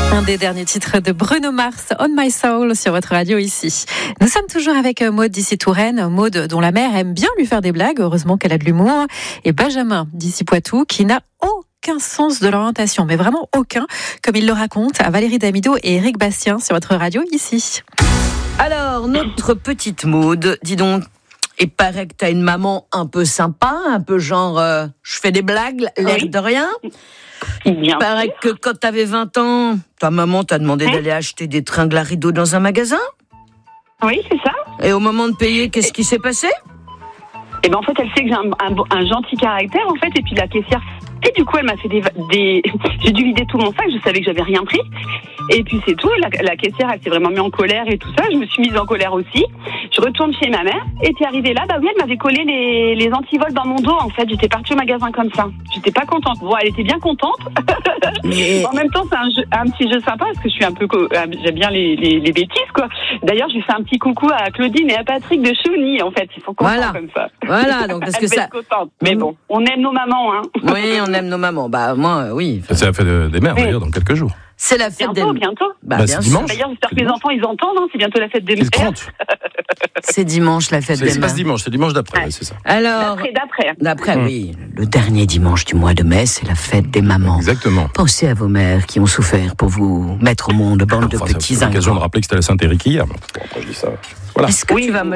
Un des derniers titres de Bruno Mars, On My Soul, sur votre radio ici. Nous sommes toujours avec Maud d'ici Touraine, Maud dont la mère aime bien lui faire des blagues, heureusement qu'elle a de l'humour, et Benjamin d'ici Poitou qui n'a aucun sens de l'orientation, mais vraiment aucun, comme il le raconte à Valérie Damido et Éric Bastien sur votre radio ici. Alors, notre petite Maud, dis donc, il paraît que t'as une maman un peu sympa, un peu genre, je fais des blagues, l'air de rien. Il paraît que quand t'avais 20 ans, ta maman t'a demandé d'aller acheter des tringles à rideaux dans un magasin. Oui, c'est ça. Et au moment de payer, qu'est-ce qui s'est passé ? Et ben en fait, elle sait que j'ai un gentil caractère, en fait, et puis la caissière. Et du coup, elle m'a fait des... J'ai dû vider tout mon sac, je savais que j'avais rien pris. Et puis c'est tout, la caissière, elle s'est vraiment mise en colère et tout ça. Je me suis mise en colère aussi. Je retourne chez ma mère, et puis arrivée là, bah oui, elle m'avait collé les antivols dans mon dos, en fait. J'étais partie au magasin comme ça. J'étais pas contente. Bon, elle était bien contente. Mais... En même temps, c'est un petit jeu sympa, parce que je suis un peu... J'aime bien les bêtises, quoi. D'ailleurs, je lui fais un petit coucou à Claudine et à Patrick de Chouni, en fait. Ils sont contents comme ça. Voilà, donc parce que ça... contente. Mais bon, on aime nos mamans, hein. Oui, on aime nos mamans. Bah, moi, oui. C'est la fête des mères, d'ailleurs, dans quelques jours. C'est la fête des mères. Bientôt. Bah, c'est dimanche. D'ailleurs, j'espère que les enfants, ils entendent, hein. C'est bientôt la fête des mères. C'est le 30. C'est dimanche, la fête des C'est mères. pas ce dimanche, c'est dimanche d'après, ouais, c'est ça. Alors, d'après, oui. Le dernier dimanche du mois de mai, c'est la fête des mamans. Exactement. Pensez à vos mères qui ont souffert pour vous mettre au monde, bande de petits ingrats. C'est l'occasion de rappeler que c'était la Saint-Éric hier. Après, je dis ça. Voilà. Est-ce que tu vas me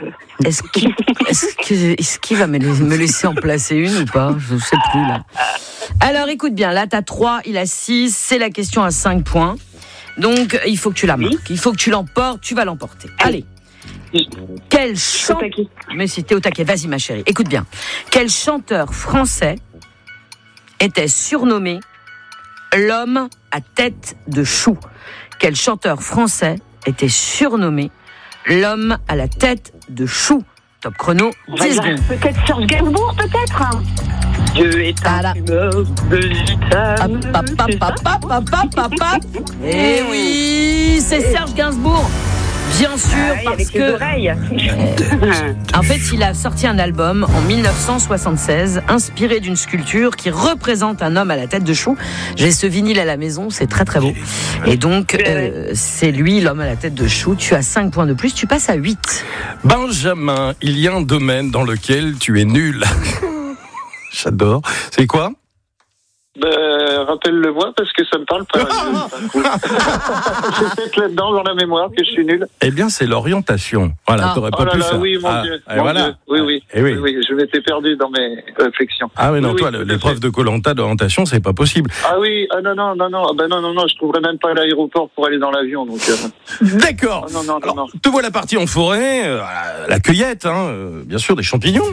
Est-ce qu'il va me laisser en placer une ou pas ? Je ne sais plus là. Alors écoute bien, là t'as 3, il a 6, c'est la question à 5 points. Donc il faut que tu la marques, il faut que tu l'emportes, tu vas l'emporter. Allez. Quel chanteur... Mais si t'es au taquet, vas-y ma chérie, écoute bien. Quel chanteur français était surnommé l'homme à tête de chou ? Quel chanteur français était surnommé l'homme à la tête de chou ? Top chrono, 10 secondes. Peut-être Serge Gainsbourg, peut-être. Dieu est un fumeur de gitane. Eh oui, c'est Serge Gainsbourg. Bien sûr, parce que... En fait, il a sorti un album en 1976, inspiré d'une sculpture qui représente un homme à la tête de chou. J'ai ce vinyle à la maison, c'est très très beau. Et donc, c'est lui, l'homme à la tête de chou. Tu as 5 points de plus, tu passes à 8. Benjamin, il y a un domaine dans lequel tu es nul. J'adore. C'est quoi ? Rappelle-le-moi parce que ça me parle pas. C'est peut-être là-dedans dans la mémoire que je suis nul. Eh bien, c'est l'orientation. Voilà, t'aurais pas pu faire. Oui, mon Dieu. Voilà. Dieu. Oui, je m'étais perdu dans mes réflexions. Ah oui, non, toi, l'épreuve de Koh-Lanta d'orientation, c'est pas possible. Ah oui, non, je trouverais même pas l'aéroport pour aller dans l'avion. Donc, D'accord. Non. Alors, te voilà parti en forêt, la cueillette, bien sûr, des champignons.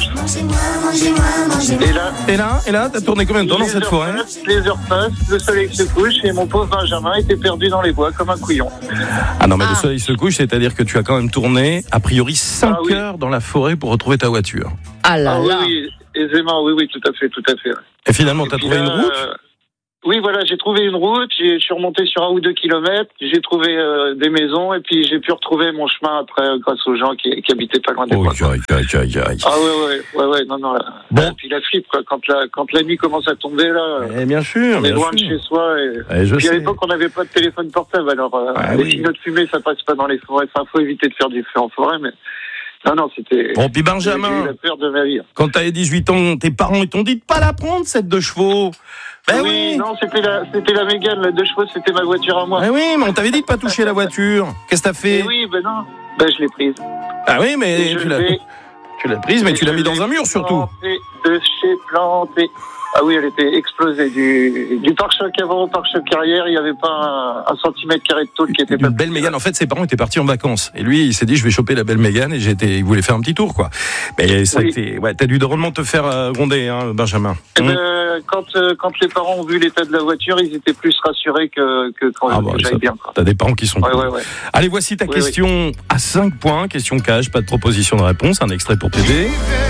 Et là, t'as tourné combien de temps dans cette forêt ? Les heures passent, le soleil se couche et mon pauvre Benjamin était perdu dans les bois comme un couillon. Ah non, mais le soleil se couche, c'est-à-dire que tu as quand même tourné, a priori, 5 heures dans la forêt pour retrouver ta voiture. Ah là là. Oui, aisément, oui, tout à fait. Et finalement, t'as trouvé une route ? Oui, voilà, j'ai trouvé une route, je suis remonté sur 1 ou 2 kilomètres, j'ai trouvé des maisons et puis j'ai pu retrouver mon chemin après grâce aux gens qui habitaient pas loin des bois. Aïe. Ah ouais, non. Bon. Et puis la flippe, quoi, quand la nuit commence à tomber, là, bien sûr, on est loin de chez soi. Et puis à l'époque, on n'avait pas de téléphone portable, alors les signaux de fumée, ça passe pas dans les forêts. Enfin, faut éviter de faire du feu en forêt, mais... Non, c'était... Bon, puis Benjamin, j'ai eu la peur de ma vie. Quand t'avais 18 ans, tes parents ils t'ont dit de pas la prendre, cette 2 chevaux. Ben oui. Non, c'était la Mégane, la 2 chevaux, c'était ma voiture à moi. Ben oui, mais on t'avait dit de pas toucher la voiture. Qu'est-ce que t'as fait ? Oui, non. Je l'ai prise. Ah oui, mais tu l'as prise, mais tu l'as mis dans un mur surtout. De chez planté. Ah oui, elle était explosée. Du pare-choc avant au pare-choc arrière, il n'y avait pas un centimètre carré de tôle qui était pas... Une belle Mégane. En fait, ses parents étaient partis en vacances. Et lui, il s'est dit, je vais choper la belle Mégane. Et il voulait faire un petit tour, quoi. Mais ça a été... Ouais, t'as dû drôlement te faire gronder, Benjamin. Quand les parents ont vu l'état de la voiture, ils étaient plus rassurés que quand j'aille bien. Quoi. T'as des parents qui sont... Ouais. Allez, voici ta question à 5 points. Question cash, pas de proposition de réponse. Un extrait pour t'aider.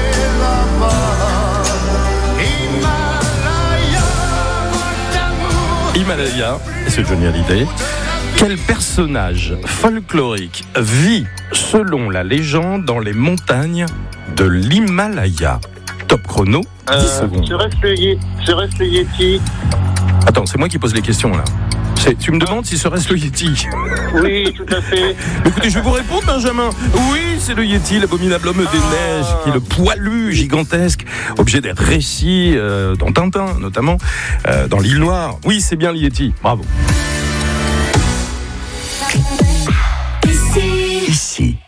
Himalaya, et c'est Johnny Hallyday. Quel personnage folklorique vit, selon la légende, dans les montagnes de l'Himalaya ? Top chrono, 10 secondes. Serait-ce le Yeti ? Attends, c'est moi qui pose les questions là. Tu me demandes si ce reste le Yéti. Oui, tout à fait. Écoutez, je vais vous répondre, Benjamin. Oui, c'est le Yéti, l'abominable homme des neiges, qui est le poilu gigantesque, objet d'être récit dans Tintin, notamment, dans l'île Noire. Oui, c'est bien le Yéti. Bravo. Ici.